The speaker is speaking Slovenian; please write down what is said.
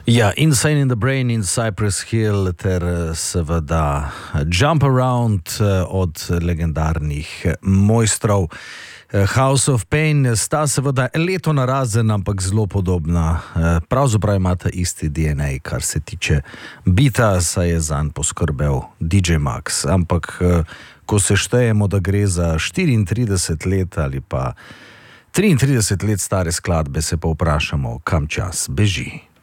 Ja, Insane in the Brain in Cypress Hill ter seveda Jump Around od legendarnih mojstrov. House of Pain sta seveda leto narazen, ampak zelo podobna. Pravzaprav imata isti DNA, kar se tiče bita, saj je zanj poskrbel DJ Max. Ampak ko se štejemo, da gre za 34 let ali pa 33 let stare skladbe, se pa vprašamo, kam čas beži.